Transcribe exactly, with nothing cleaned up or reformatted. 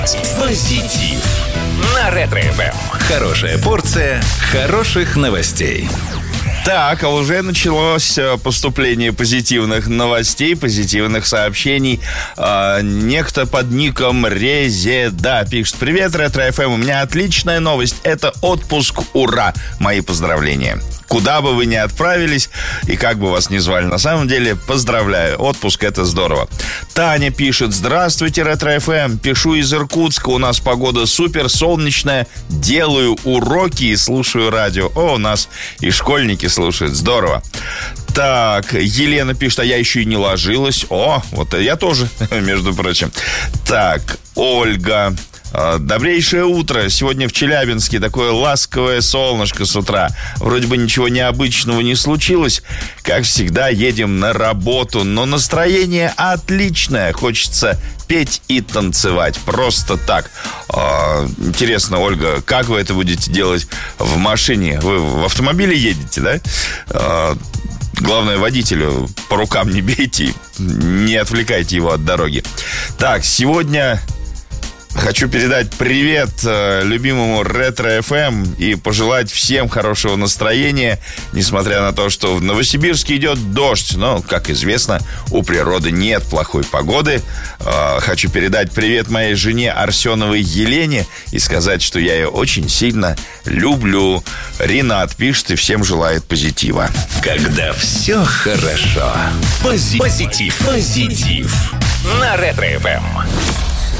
Позитив на Ретро-эф эм. Хорошая порция хороших новостей. Так, а уже началось поступление позитивных новостей, позитивных сообщений. А, некто под ником Резеда пишет: привет, Ретро-эф эм, у меня отличная новость. Это отпуск, ура! Мои поздравления. Куда бы вы ни отправились и как бы вас ни звали, на самом деле, поздравляю. Отпуск — это здорово. Таня пишет: здравствуйте, Ретро-эф эм. Пишу из Иркутска. У нас погода супер солнечная. Делаю уроки и слушаю радио. О, у нас и школьники слушают. Здорово. Так, Елена пишет: а я еще и не ложилась. О, вот я тоже, между прочим. Так, Ольга: добрейшее утро. Сегодня в Челябинске такое ласковое солнышко с утра. Вроде бы ничего необычного не случилось. Как всегда, едем на работу. Но настроение отличное. Хочется петь и танцевать. Просто так. Интересно, Ольга, как вы это будете делать в машине? Вы в автомобиле едете, да? Главное, водителю по рукам не бейте. Не отвлекайте его от дороги. Так, сегодня... хочу передать привет э, любимому Ретро-эф эм и пожелать всем хорошего настроения, несмотря на то, что в Новосибирске идет дождь. Но, как известно, у природы нет плохой погоды. Э, хочу передать привет моей жене Арсеновой Елене и сказать, что я ее очень сильно люблю. Ринат пишет и всем желает позитива. Когда все хорошо. Пози- позитив. Позитив. На Ретро-эф эм.